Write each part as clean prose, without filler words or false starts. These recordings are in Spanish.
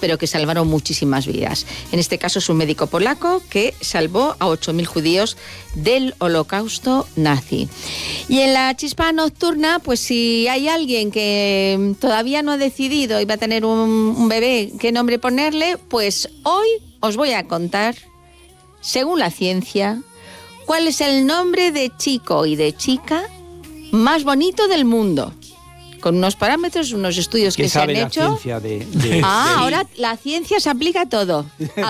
pero que salvaron muchísimas vidas. En este caso es un médico polaco que salvó a 8.000 judíos del holocausto nazi. Y en la chispa nocturna, pues si hay alguien que todavía no ha decidido y va a tener un bebé, qué nombre ponerle, pues hoy os voy a contar, según la ciencia, cuál es el nombre de chico y de chica más bonito del mundo. Con unos parámetros, unos estudios que se han hecho. Ahora la ciencia se aplica a todo,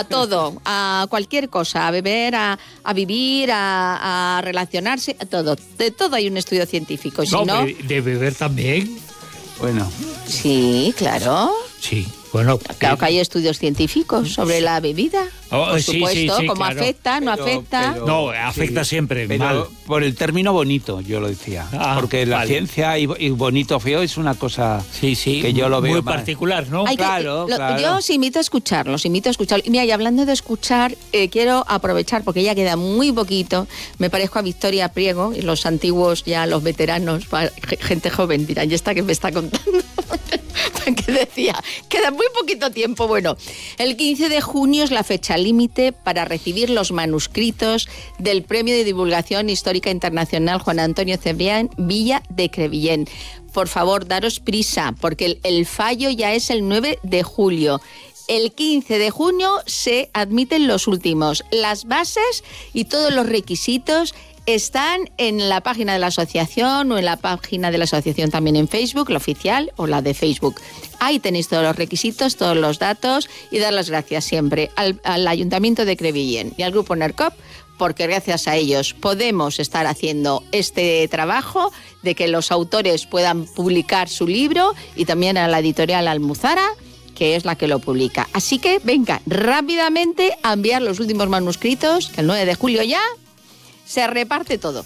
a cualquier cosa, a beber, a vivir, a relacionarse, a todo. De todo hay un estudio científico. Si no, de beber también. Bueno. Sí, claro. Sí. Bueno, claro que hay estudios científicos sobre la bebida. Por supuesto, sí, cómo claro. Afecta, no afecta. No, afecta siempre, pero mal. Por el término bonito, yo lo decía. Porque la ciencia y bonito, feo es una cosa que yo lo veo muy particular, ¿no? Claro. Yo os invito a escucharlo. Y mira, y hablando de escuchar, quiero aprovechar, porque ya queda muy poquito, me parezco a Victoria Priego, y los antiguos, ya los veteranos, gente joven, dirán, ¿y esta que me está contando? Que decía, queda muy poquito tiempo. Bueno, el 15 de junio es la fecha límite para recibir los manuscritos del Premio de Divulgación Histórica Internacional Juan Antonio Cebrián Villa de Crevillent. Por favor, daros prisa, porque el fallo ya es el 9 de julio. El 15 de junio se admiten los últimos. Las bases y todos los requisitos están en la página de la asociación o en la página de la asociación también en Facebook, la oficial o la de Facebook. Ahí tenéis todos los requisitos, todos los datos y dar las gracias siempre al Ayuntamiento de Crevillent y al Grupo NERCOP, porque gracias a ellos podemos estar haciendo este trabajo de que los autores puedan publicar su libro, y también a la editorial Almuzara, que es la que lo publica. Así que venga, rápidamente a enviar los últimos manuscritos, que el 9 de julio ya se reparte todo.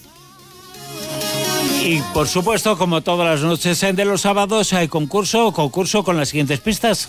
Y por supuesto, como todas las noches de los sábados, hay concurso con las siguientes pistas.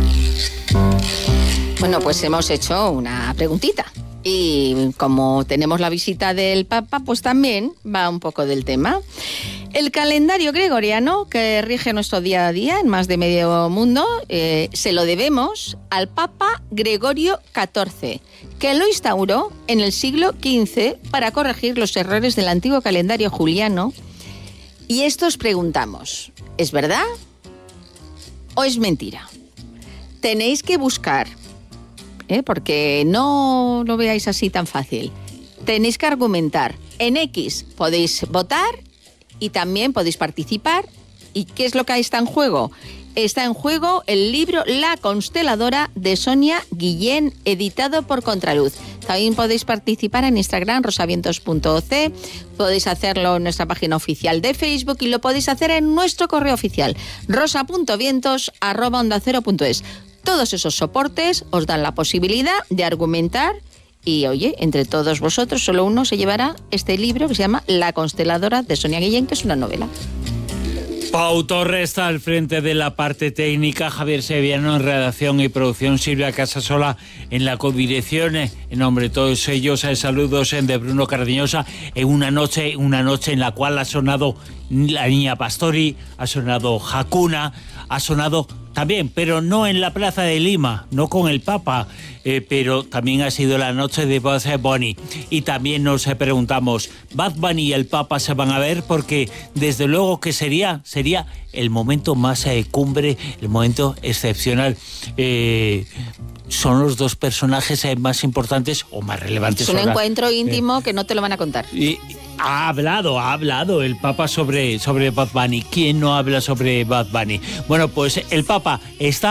Bueno, pues hemos hecho una preguntita. Y como tenemos la visita del Papa, pues también va un poco del tema. El calendario gregoriano que rige nuestro día a día en más de medio mundo se lo debemos al Papa Gregorio XIV, que lo instauró en el siglo XV para corregir los errores del antiguo calendario juliano. Y esto os preguntamos, ¿es verdad o es mentira? Tenéis que buscar, porque no lo veáis así tan fácil. Tenéis que argumentar. En X podéis votar y también podéis participar. ¿Y qué es lo que está en juego? Está en juego el libro La Consteladora de Sonia Guillén, editado por Contraluz. También podéis participar en Instagram, rosavientos.oc, podéis hacerlo en nuestra página oficial de Facebook y lo podéis hacer en nuestro correo oficial, rosa.vientos@ondacero.es. Todos esos soportes os dan la posibilidad de argumentar y, oye, entre todos vosotros solo uno se llevará este libro que se llama La Consteladora de Sonia Guillén, que es una novela. Pau Torres está al frente de la parte técnica, Javier Sevillano en redacción y producción, Silvia Casasola en la codirección. En nombre de todos ellos, saludos de Bruno Cardeñosa en una noche en la cual ha sonado La Niña Pastori, ha sonado Hakuna, ha sonado también, pero no en la Plaza de Lima, no con el Papa, pero también ha sido la noche de Bad Bunny. Y también nos preguntamos, ¿Bad Bunny y el Papa se van a ver? Porque desde luego que sería el momento más cumbre, el momento excepcional. Son los dos personajes más importantes o más relevantes. Es un encuentro íntimo que no te lo van a contar. Y ha hablado el Papa sobre Bad Bunny. ¿Quién no habla sobre Bad Bunny? Bueno, pues el Papa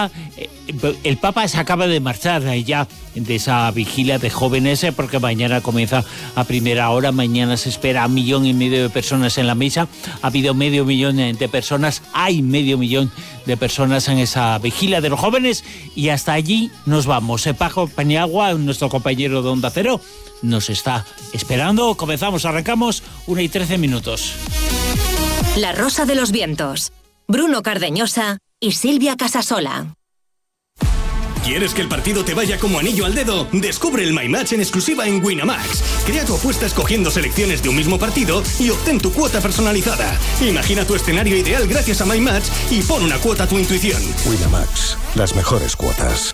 se acaba de marchar ya de esa vigilia de jóvenes, porque mañana comienza a primera hora. Mañana se espera 1,5 millones de personas en la misa. Ha habido 500,000 de personas, hay 500,000 de personas en esa vigilia de los jóvenes, y hasta allí nos vamos. Paco Paniagua, nuestro compañero de Onda Cero, nos está esperando. Arrancamos 1:13. La Rosa de los Vientos, Bruno Cardeñosa y Silvia Casasola. ¿Quieres que el partido te vaya como anillo al dedo? Descubre el My Match en exclusiva en Winamax. Crea tu apuesta escogiendo selecciones de un mismo partido y obtén tu cuota personalizada. Imagina tu escenario ideal gracias a My Match y pon una cuota a tu intuición. Winamax, las mejores cuotas.